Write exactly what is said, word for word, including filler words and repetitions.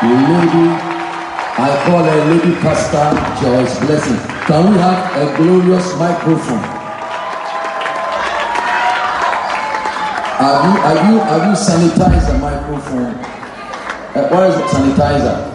Lady, I call her Lady Pastor Joyce Blessing. Can we have a glorious microphone? Have you, have you, have you sanitized the microphone? Uh, where is the sanitizer?